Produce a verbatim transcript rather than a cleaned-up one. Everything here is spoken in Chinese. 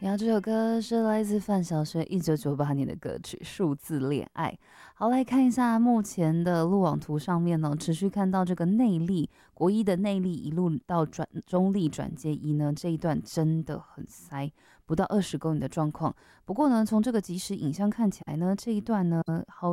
然后这首歌是来自范晓萱一九九八年的歌曲《数字恋爱》。好，来看一下目前的路网图上面呢，持续看到这个内力，国一的内力一路到转中立转接一呢，这一段真的很塞，不到二十公里的状况。不过呢，从这个即时影像看起来呢，这一段呢，好